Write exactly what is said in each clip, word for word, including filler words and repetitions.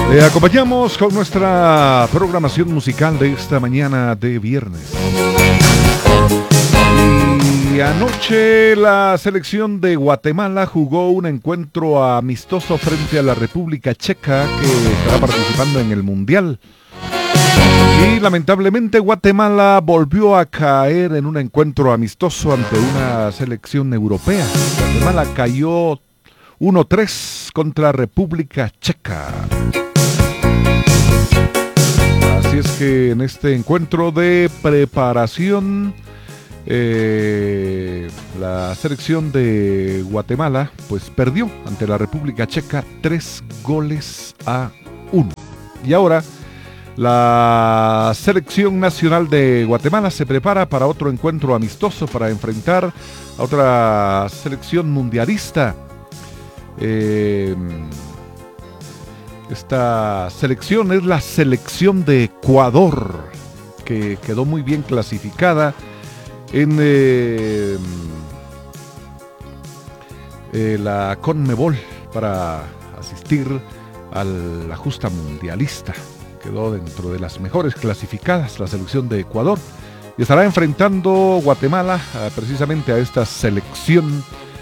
Le acompañamos con nuestra programación musical de esta mañana de viernes. Y anoche la selección de Guatemala jugó un encuentro amistoso frente a la República Checa, que estará participando en el Mundial. Y lamentablemente Guatemala volvió a caer en un encuentro amistoso ante una selección europea. Guatemala cayó uno tres contra República Checa. Así es que en este encuentro de preparación, eh, la selección de Guatemala pues perdió ante la República Checa tres goles a uno. Y ahora la selección nacional de Guatemala se prepara para otro encuentro amistoso para enfrentar a otra selección mundialista. Eh, esta selección es la selección de Ecuador, que quedó muy bien clasificada en eh, eh, la CONMEBOL para asistir a la justa mundialista. Quedó dentro de las mejores clasificadas la selección de Ecuador y estará enfrentando Guatemala eh, precisamente a esta selección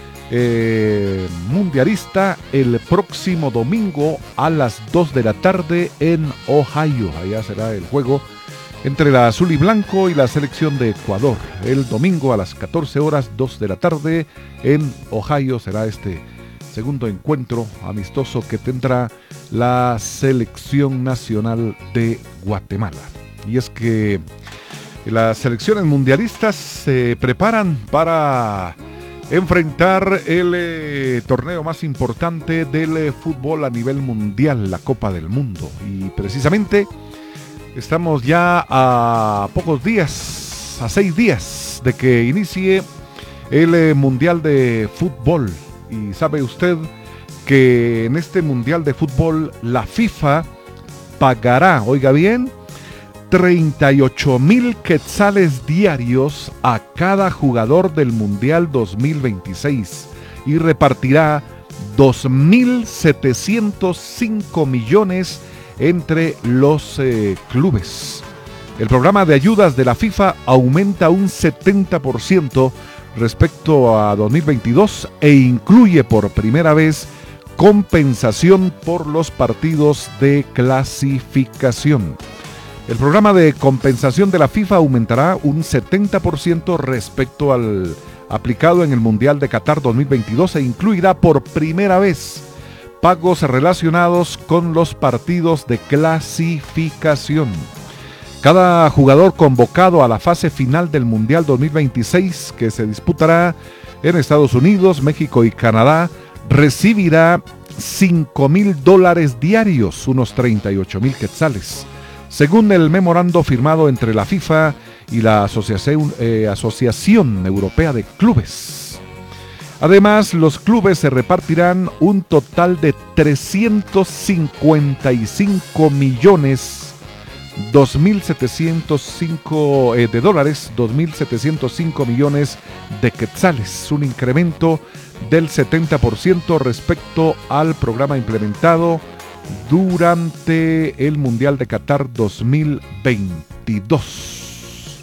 Eh, mundialista el próximo domingo a las dos de la tarde en Ohio. Allá será el juego entre la azul y blanco y la selección de Ecuador. El domingo a las catorce horas, dos de la tarde en Ohio será este segundo encuentro amistoso que tendrá la selección nacional de Guatemala. Y es que las selecciones mundialistas se preparan para enfrentar el eh, torneo más importante del eh, fútbol a nivel mundial, la Copa del Mundo. Y precisamente estamos ya a pocos días, a seis días de que inicie el eh, Mundial de Fútbol. Y sabe usted que en este Mundial de Fútbol la FIFA pagará, oiga bien, treinta y ocho mil quetzales diarios a cada jugador del Mundial dos mil veintiséis y repartirá dos mil setecientos cinco millones entre los eh, clubes. El programa de ayudas de la FIFA aumenta un setenta por ciento respecto a dos mil veintidós e incluye por primera vez compensación por los partidos de clasificación. El programa de compensación de la FIFA aumentará un setenta por ciento respecto al aplicado en el Mundial de Qatar dos mil veintidós e incluirá por primera vez pagos relacionados con los partidos de clasificación. Cada jugador convocado a la fase final del Mundial dos mil veintiséis, que se disputará en Estados Unidos, México y Canadá, recibirá cinco mil dólares diarios, unos treinta y ocho mil quetzales. Según el memorando firmado entre la FIFA y la Asociación, eh, Asociación Europea de Clubes. Además, los clubes se repartirán un total de trescientos cincuenta y cinco millones dos mil setecientos cinco eh, de dólares, dos mil setecientos cinco millones de quetzales, un incremento del setenta por ciento respecto al programa implementado durante el Mundial de Qatar dos mil veintidós.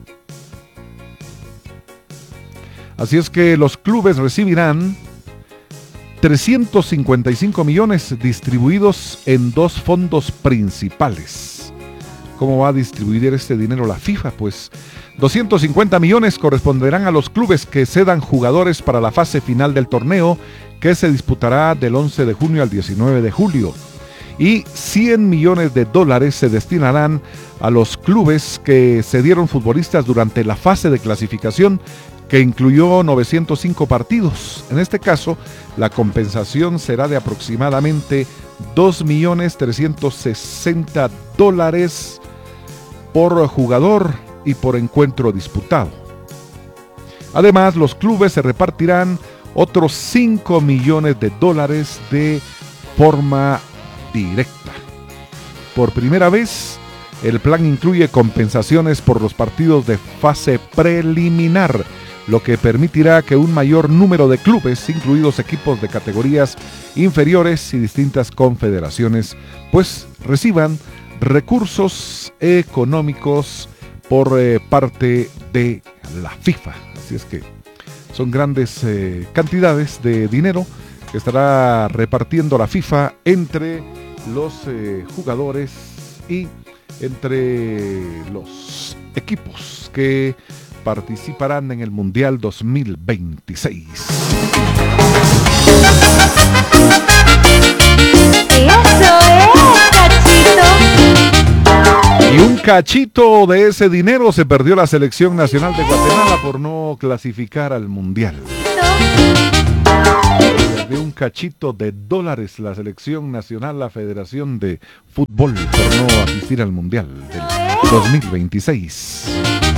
Así es que los clubes recibirán trescientos cincuenta y cinco millones distribuidos en dos fondos principales. ¿Cómo va a distribuir este dinero la FIFA? Pues doscientos cincuenta millones corresponderán a los clubes que cedan jugadores para la fase final del torneo, que se disputará del once de junio al diecinueve de julio. Y cien millones de dólares se destinarán a los clubes que cedieron futbolistas durante la fase de clasificación, que incluyó novecientos cinco partidos. En este caso, la compensación será de aproximadamente dos millones trescientos sesenta dólares por jugador y por encuentro disputado. Además, los clubes se repartirán otros cinco millones de dólares de forma directa. Por primera vez, el plan incluye compensaciones por los partidos de fase preliminar, lo que permitirá que un mayor número de clubes, incluidos equipos de categorías inferiores y distintas confederaciones, pues reciban recursos económicos por eh, parte de la FIFA. Así es que son grandes eh, cantidades de dinero que estará repartiendo la FIFA entre los eh, jugadores y entre los equipos que participarán en el Mundial dos mil veintiséis. Eso es, cachito. Y un cachito de ese dinero se perdió la selección nacional de Guatemala por no clasificar al Mundial. De un cachito de dólares la selección nacional, la Federación de Fútbol, por no asistir al Mundial del dos mil veintiséis.